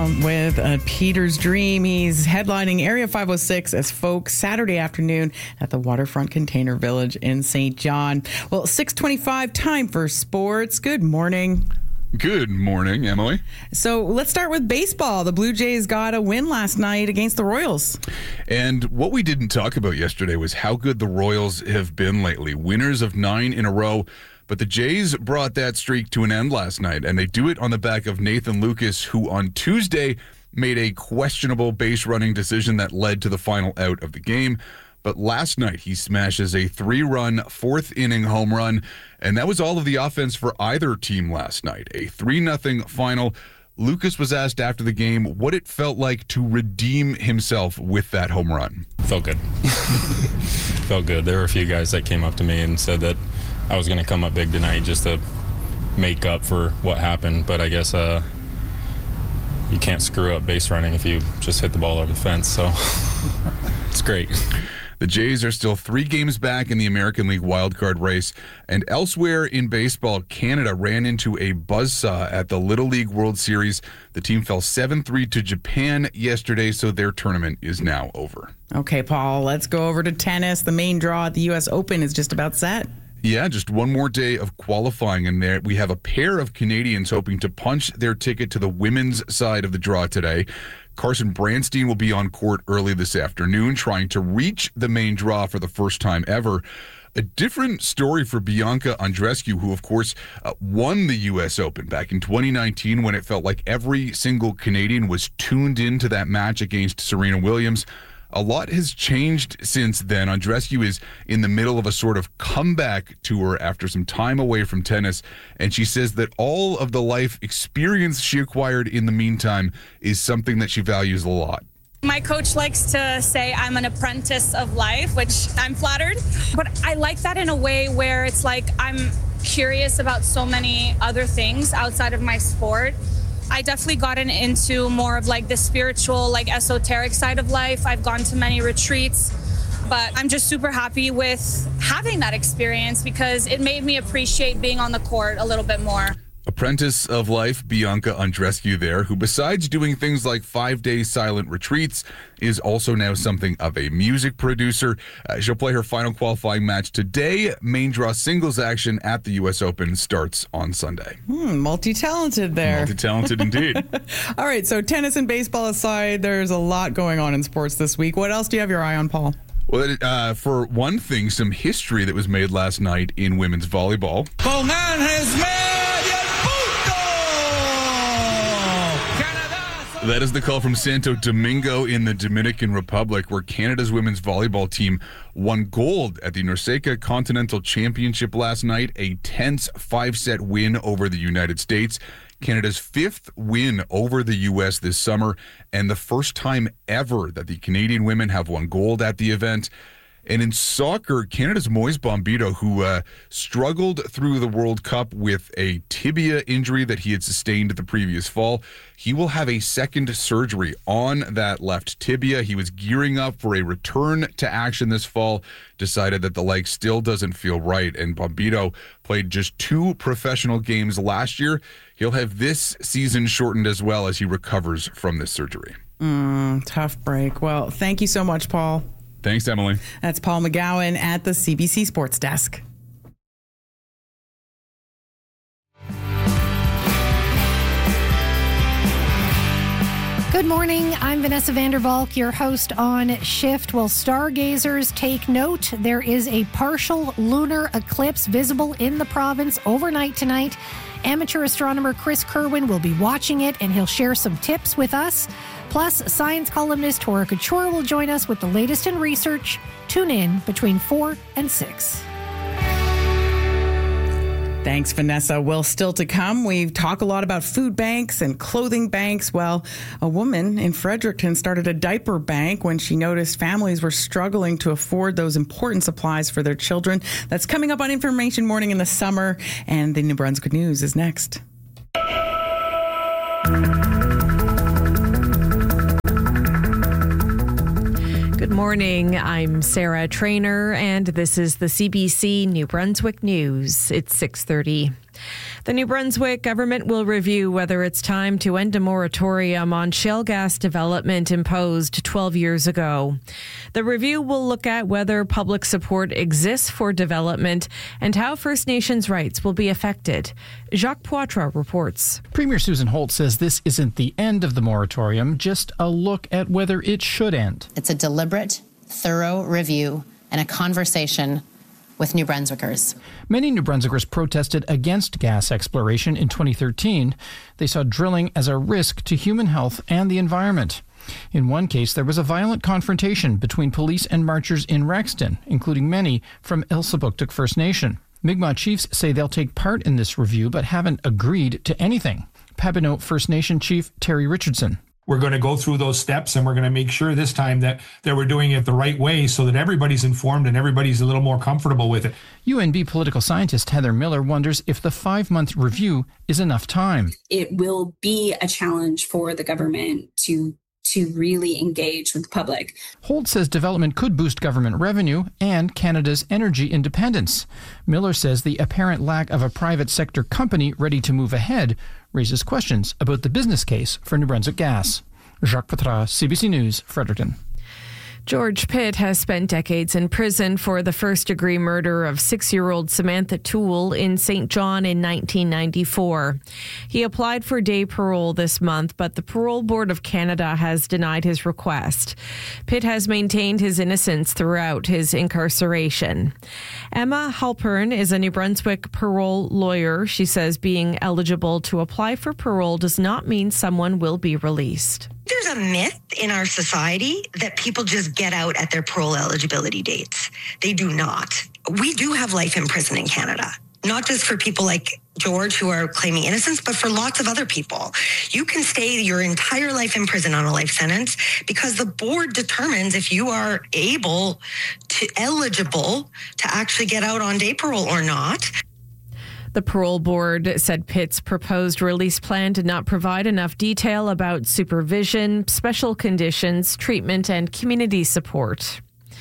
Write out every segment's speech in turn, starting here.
With Peter's Dream. He's headlining Area 506 as Folk Saturday afternoon at the Waterfront Container Village in St. John. Well, 6:25, time for sports. Good morning. Good morning, Emily. So let's start with baseball. The Blue Jays got a win last night against the Royals. And what we didn't talk about yesterday was how good the Royals have been lately. Winners of 9 in a row. But the Jays brought that streak to an end last night, and they do it on the back of Nathan Lucas, who on Tuesday made a questionable base running decision that led to the final out of the game. But last night, he smashes a 3-run, fourth-inning home run, and that was all of the offense for either team last night. A 3-0 final. Lucas was asked after the game what it felt like to redeem himself with that home run. Felt good. Felt good. There were a few guys that came up to me and said that I was going to come up big tonight just to make up for what happened. But I guess you can't screw up base running if you just hit the ball over the fence. So it's great. The Jays are still 3 games back in the American League wildcard race. And elsewhere in baseball, Canada ran into a buzzsaw at the Little League World Series. The team fell 7-3 to Japan yesterday, so their tournament is now over. Okay, Paul, let's go over to tennis. The main draw at the U.S. Open is just about set. Yeah, just one more day of qualifying in there. We have a pair of Canadians hoping to punch their ticket to the women's side of the draw today. Carson Branstein will be on court early this afternoon, trying to reach the main draw for the first time ever. A different story for Bianca Andreescu, who, of course, won the U.S. Open back in 2019 when it felt like every single Canadian was tuned into that match against Serena Williams. A lot has changed since then. Andreescu is in the middle of a sort of comeback tour after some time away from tennis, and she says that all of the life experience she acquired in the meantime is something that she values a lot. My coach likes to say I'm an apprentice of life, which I'm flattered, but I like that in a way where it's like I'm curious about so many other things outside of my sport. I definitely gotten into more of like the spiritual, like esoteric side of life. I've gone to many retreats, but I'm just super happy with having that experience because it made me appreciate being on the court a little bit more. Apprentice of life, Bianca Andreescu there, who besides doing things like 5-day silent retreats, is also now something of a music producer. She'll play her final qualifying match today. Main draw singles action at the U.S. Open starts on Sunday. Multi-talented there. Multi-talented indeed. All right, so tennis and baseball aside, there's a lot going on in sports this week. What else do you have your eye on, Paul? Well, for one thing, some history that was made last night in women's volleyball. Poman has made That is the call from Santo Domingo in the Dominican Republic, where Canada's women's volleyball team won gold at the NORCECA Continental Championship last night, a tense 5-set win over the United States. Canada's 5th win over the U.S. this summer, and the first time ever that the Canadian women have won gold at the event. And in soccer, Canada's Moise Bombito, who struggled through the World Cup with a tibia injury that he had sustained the previous fall, he will have a second surgery on that left tibia. He was gearing up for a return to action this fall, decided that the leg still doesn't feel right, and Bombito played just 2 professional games last year. He'll have this season shortened as well as he recovers from this surgery. Tough break. Well, thank you so much, Paul. Thanks, Emily. That's Paul McGowan at the CBC Sports Desk. Good morning. I'm Vanessa Vandervalk, your host on Shift. Well, stargazers, take note. There is a partial lunar eclipse visible in the province overnight tonight. Amateur astronomer Chris Kerwin will be watching it, and he'll share some tips with us. Plus, science columnist Tora Couture will join us with the latest in research. Tune in between 4 and 6. Thanks, Vanessa. Well, still to come, we talk a lot about food banks and clothing banks. Well, a woman in Fredericton started a diaper bank when she noticed families were struggling to afford those important supplies for their children. That's coming up on Information Morning in the summer, and the New Brunswick News is next. Good morning. I'm Sarah Trainer, and this is the CBC New Brunswick News. It's 6:30. The New Brunswick government will review whether it's time to end a moratorium on shale gas development imposed 12 years ago. The review will look at whether public support exists for development and how First Nations rights will be affected. Jacques Poitras reports. Premier Susan Holt says this isn't the end of the moratorium, just a look at whether it should end. It's a deliberate, thorough review and a conversation with New Brunswickers. Many New Brunswickers protested against gas exploration in 2013. They saw drilling as a risk to human health and the environment. In one case, there was a violent confrontation between police and marchers in Rexton, including many from Elsipogtog First Nation. Mi'kmaq chiefs say they'll take part in this review but haven't agreed to anything. Papineau First Nation Chief Terry Richardson. We're going to go through those steps, and we're going to make sure this time that we're doing it the right way so that everybody's informed and everybody's a little more comfortable with it. UNB political scientist Heather Miller wonders if the 5-month review is enough time. It will be a challenge for the government to really engage with the public. Holt says development could boost government revenue and Canada's energy independence. Miller says the apparent lack of a private sector company ready to move ahead raises questions about the business case for New Brunswick Gas. Jacques Poitras, CBC News, Fredericton. George Pitt has spent decades in prison for the first-degree murder of 6-year-old Samantha Toole in St. John in 1994. He applied for day parole this month, but the Parole Board of Canada has denied his request. Pitt has maintained his innocence throughout his incarceration. Emma Halpern is a New Brunswick parole lawyer. She says being eligible to apply for parole does not mean someone will be released. There's a myth in our society that people just get out at their parole eligibility dates. They do not. We do have life in prison in Canada, not just for people like George who are claiming innocence, but for lots of other people. You can stay your entire life in prison on a life sentence because the board determines if you are eligible to actually get out on day parole or not. The parole board said Pitt's proposed release plan did not provide enough detail about supervision, special conditions, treatment, and community support.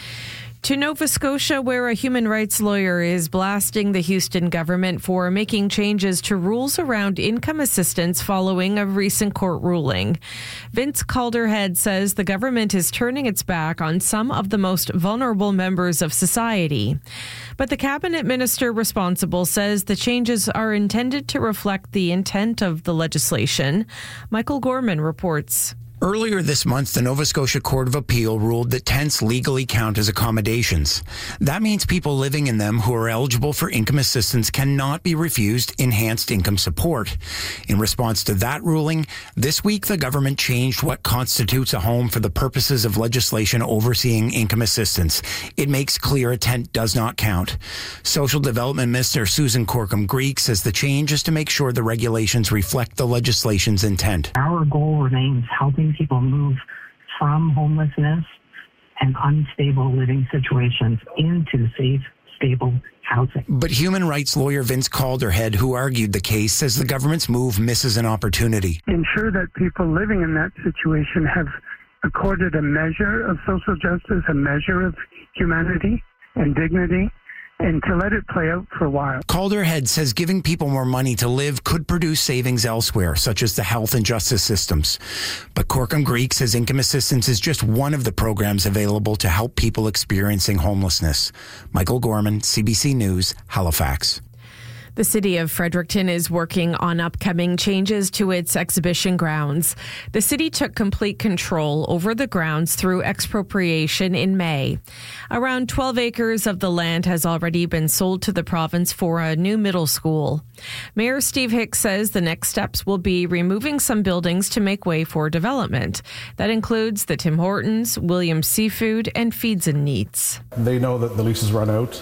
To Nova Scotia, where a human rights lawyer is blasting the Houston government for making changes to rules around income assistance following a recent court ruling. Vince Calderhead says the government is turning its back on some of the most vulnerable members of society. But the cabinet minister responsible says the changes are intended to reflect the intent of the legislation. Michael Gorman reports. Earlier this month, the Nova Scotia Court of Appeal ruled that tents legally count as accommodations. That means people living in them who are eligible for income assistance cannot be refused enhanced income support. In response to that ruling, this week the government changed what constitutes a home for the purposes of legislation overseeing income assistance. It makes clear a tent does not count. Social Development Minister Susan Corkum-Greek says the change is to make sure the regulations reflect the legislation's intent. Our goal remains helping people move from homelessness and unstable living situations into safe, stable housing. But human rights lawyer Vince Calderhead, who argued the case, says the government's move misses an opportunity. Ensure that people living in that situation have accorded a measure of social justice, a measure of humanity and dignity, and to let it play out for a while. Calderhead says giving people more money to live could produce savings elsewhere, such as the health and justice systems. But Corkum-Greek says income assistance is just one of the programs available to help people experiencing homelessness. Michael Gorman, CBC News, Halifax. The city of Fredericton is working on upcoming changes to its exhibition grounds. The city took complete control over the grounds through expropriation in May. Around 12 acres of the land has already been sold to the province for a new middle school. Mayor Steve Hicks says the next steps will be removing some buildings to make way for development. That includes the Tim Hortons, Williams Seafood, and Feeds and Neats. They know that the leases run out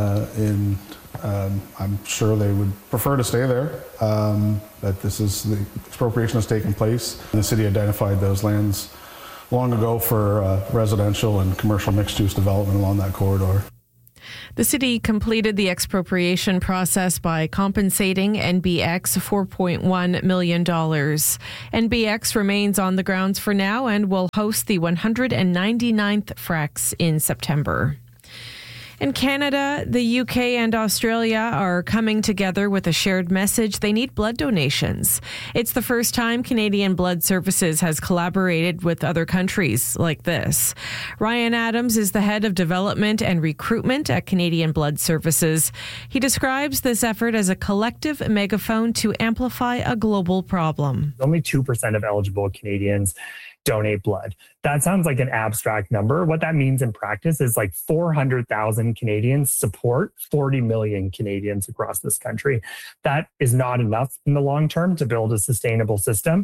I'm sure they would prefer to stay there, that the expropriation has taken place. The city identified those lands long ago for residential and commercial mixed-use development along that corridor. The city completed the expropriation process by compensating NBX $4.1 million. NBX remains on the grounds for now and will host the 199th Frex in September. In Canada, the UK and Australia are coming together with a shared message. They need blood donations. It's the first time Canadian Blood Services has collaborated with other countries like this. Ryan Adams is the head of development and recruitment at Canadian Blood Services. He describes this effort as a collective megaphone to amplify a global problem. Only 2% of eligible Canadians donate blood. That sounds like an abstract number. What that means in practice is like 400,000 Canadians support 40 million Canadians across this country. That is not enough in the long term to build a sustainable system.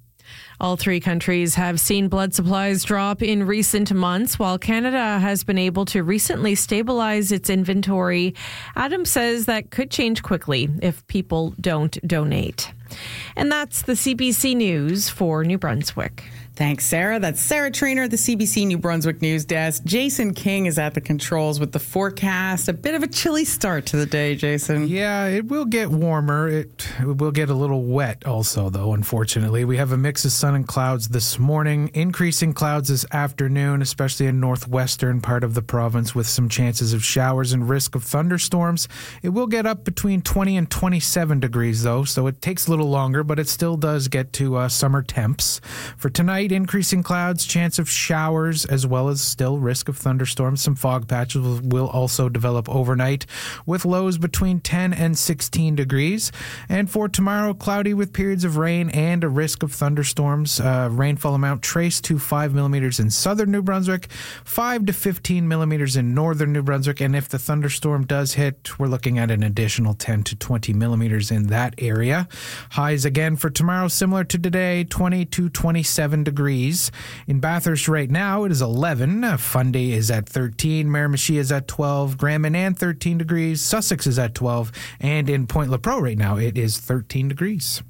All three countries have seen blood supplies drop in recent months, while Canada has been able to recently stabilize its inventory. Adams says that could change quickly if people don't donate. And that's the CBC News for New Brunswick. Thanks, Sarah. That's Sarah Trainer, the CBC New Brunswick News Desk. Jason King is at the controls with the forecast. A bit of a chilly start to the day, Jason. Yeah, it will get warmer. It will get a little wet also, though, unfortunately. We have a mix of sun and clouds this morning. Increasing clouds this afternoon, especially in northwestern part of the province with some chances of showers and risk of thunderstorms. It will get up between 20 and 27 degrees, though, so it takes a little longer, but it still does get to summer temps. For tonight, increasing clouds, chance of showers, as well as still risk of thunderstorms. Some fog patches will also develop overnight with lows between 10 and 16 degrees. And for tomorrow, cloudy with periods of rain and a risk of thunderstorms. Rainfall amount traced to 5 millimeters in southern New Brunswick, 5 to 15 millimeters in northern New Brunswick. And if the thunderstorm does hit, we're looking at an additional 10 to 20 millimeters in that area. Highs again for tomorrow, similar to today, 20 to 27 degrees. In Bathurst right now, it is 11. Fundy is at 13. Miramichi is at 12. Grand Manan, 13 degrees. Sussex is at 12. And in Point Lepreau right now, it is 13 degrees.